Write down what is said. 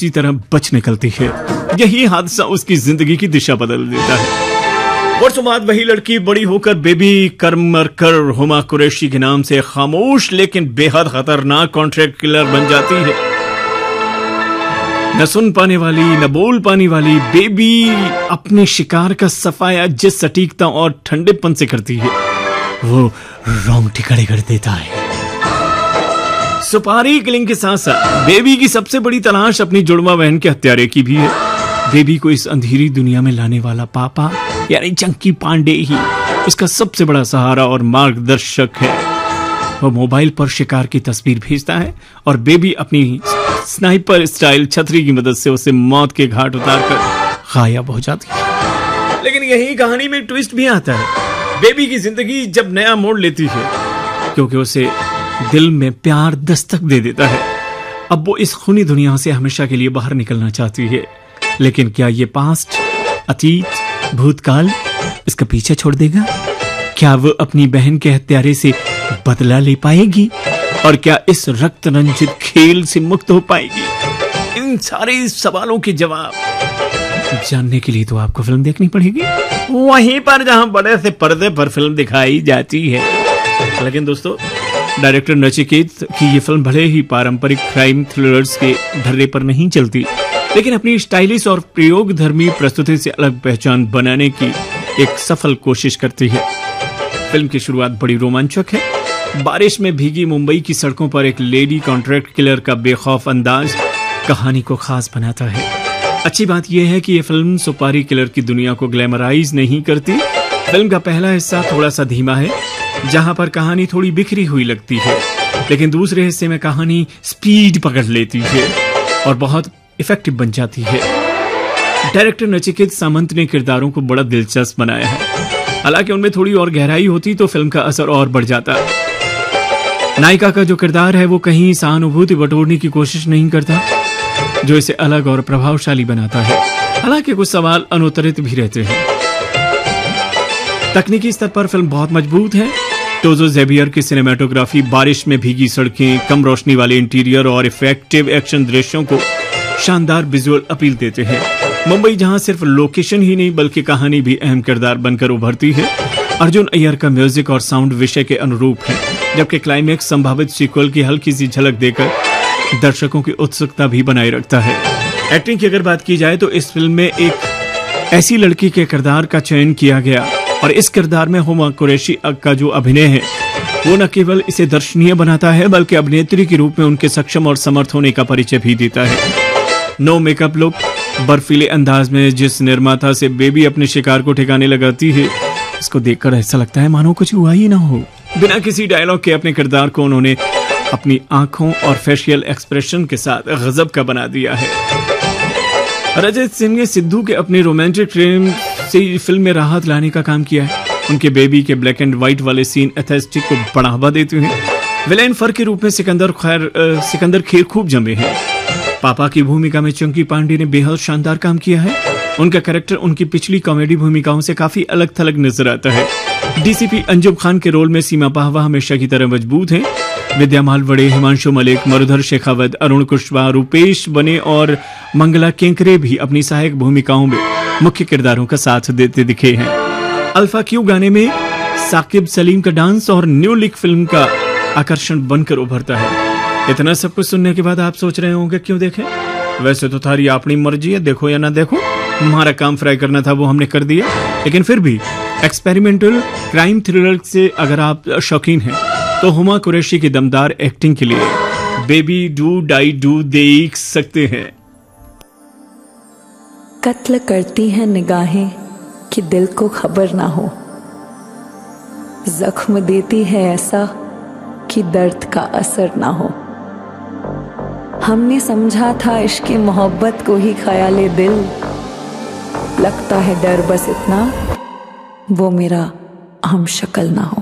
किसी तरह बच निकलती है। यही हादसा उसकी जिंदगी की दिशा बदल देता है। वर्षों बाद वही लड़की बड़ी होकर बेबी करमरकर हुमा कुरैशी के नाम से खामोश लेकिन बेहद खतरनाक कॉन्ट्रैक्ट किलर बन जाती है। न सुन पाने वाली न बोल पाने वाली बेबी अपने शिकार का सफाया जिस सटीकता और ठंडेपन से करती है वो रोंगटे खड़े कर देता है। सुपारी किलिंग के साथ साथ बेबी की सबसे बड़ी तलाश अपनी जुड़वा बहन के हत्यारे की भी है। बेबी को इस अंधेरी दुनिया में लाने वाला पापा यानी चंकी पांडे ही उसका सबसे बड़ा सहारा और मार्गदर्शक है। वो मोबाइल पर शिकार की तस्वीर भेजता है और बेबी अपनी स्नाइपर स्टाइल छतरी की मदद से उसे मौत के घाट उतारकर गायब हो जाती है। लेकिन यही कहानी में ट्विस्ट भी आता है। बेबी की जिंदगी जब नया मोड़ लेती है क्योंकि उसे दिल में प्यार दस्तक दे देता है। अब वो इस खूनी दुनिया से हमेशा के लिए बाहर निकलना चाहती है। लेकिन क्या ये पास्ट, अतीत, भूतकाल इसका पीछे छोड़ देगा? क्या वो अपनी बहन के हत्यारे से बदला ले पाएगी? और क्या इस रक्त रंजित खेल से मुक्त हो पाएगी? इन सारे सवालों के जवाब जानने के लिए तो आपको फिल्म देखनी पड़ेगी वहीं पर जहां बड़े से पर्दे पर फिल्म दिखाई जाती है। लेकिन दोस्तों, डायरेक्टर नचिकेत की ये फिल्म भले ही पारंपरिक क्राइम थ्रिलर्स के ढर्रे पर नहीं चलती, लेकिन अपनी स्टाइलिश और प्रयोगधर्मी प्रस्तुति से अलग पहचान बनाने की एक सफल कोशिश करती है। फिल्म की शुरुआत बड़ी रोमांचक है। बारिश में भीगी मुंबई की सड़कों पर एक लेडी कॉन्ट्रैक्ट किलर का बेखौफ अंदाज कहानी को खास बनाता है। अच्छी बात यह है कि यह फिल्म सुपारी किलर की दुनिया को ग्लैमराइज नहीं करती। फिल्म का पहला हिस्सा थोड़ा सा धीमा है, जहां पर कहानी थोड़ी बिखरी हुई लगती है, लेकिन दूसरे हिस्से में कहानी स्पीड पकड़ लेती है और बहुत इफेक्टिव बन जाती है। डायरेक्टर नचिकेत सामंत ने किरदारों को बड़ा दिलचस्प बनाया है। हालांकि उनमें थोड़ी और गहराई होती तो फिल्म का असर और बढ़ जाता। नायिका का जो किरदार है वो कहीं सहानुभूति बटोरने की कोशिश नहीं करता, जो इसे अलग और प्रभावशाली बनाता है। हालांकि कुछ सवाल अनुत्तरित भी रहते हैं। तकनीकी स्तर पर फिल्म बहुत मजबूत है। टोजो जेबियर की सिनेमेटोग्राफी, बारिश में भीगी सड़कें, कम रोशनी वाले इंटीरियर और इफेक्टिव एक्शन दृश्यों को शानदार विजुअल अपील देते हैं। मुंबई जहां सिर्फ लोकेशन ही नहीं बल्कि कहानी भी अहम किरदार बनकर उभरती है। अर्जुन अय्यर का म्यूजिक और साउंड विषय के अनुरूप है, जबकि क्लाइमैक्स संभावित सीक्वल की हल्की सी झलक देकर दर्शकों की उत्सुकता भी बनाए रखता है। एक्टिंग की अगर बात की जाए तो इस फिल्म में एक ऐसी लड़की के किरदार का चयन किया गया और इस किरदार में हुमा कुरैशी का जो अभिनय है वो न केवल इसे दर्शनीय बनाता है बल्कि अभिनेत्री के रूप में उनके सक्षम और समर्थ होने का परिचय भी देता है। नो मेकअप लुक, बर्फीले अंदाज में जिस निर्माता से बेबी अपने शिकार को ठिकाने लगाती है, इसको देखकर ऐसा लगता है मानो कुछ हुआ ही ना हो। बिना किसी डायलॉग के अपने किरदार को उन्होंने अपनी आंखों और फेशियल एक्सप्रेशन के साथ गजब का बना दिया है। रजत सिंह ने सिद्धू के अपने रोमांटिक प्रेम से फिल्म में राहत लाने का काम किया है। उनके बेबी के ब्लैक एंड व्हाइट वाले सीन एस्थेटिक को बढ़ावा देते हैं। विलेन फर के रूप में सिकंदर खेर खूब जमे हैं। पापा की भूमिका में चंकी पांडे ने बेहद शानदार काम किया है। उनका कैरेक्टर उनकी पिछली कॉमेडी भूमिकाओं से काफी अलग थलग नजर आता है। डीसीपी अंजुम खान के रोल में सीमा पाहवा हमेशा की तरह मजबूत हैं। विद्या मालवड़े, हिमांशु मलिक, मरुधर शेखावत, अरुण कुशवाहा, रूपेश बने और मंगला केंकरे भी अपनी सहायक भूमिकाओं में मुख्य किरदारों का साथ देते दिखे हैं। अल्फा क्यू गाने में साकिब सलीम का डांस और न्यू लिक फिल्म का आकर्षण बनकर उभरता है। इतना सब कुछ सुनने के बाद आप सोच रहे होंगे क्यों देखें? वैसे तो थारी अपनी मर्जी है, देखो या ना देखो। हमारा काम फ्राई करना था वो हमने कर दिया, लेकिन फिर भी एक्सपेरिमेंटल क्राइम थ्रिलर से अगर आप शौकीन हैं तो हुमा कुरैशी की दमदार एक्टिंग के लिए बेबी डू डाई डू देख सकते हैं। कत्ल करती हैं निगाहें कि दिल को खबर ना हो, जख्म देती है ऐसा कि दर्द का असर ना हो। हमने समझा था इश्क मोहब्बत को ही ख्याले दिल, लगता है डर बस इतना वो मेरा हम शक्ल ना हो।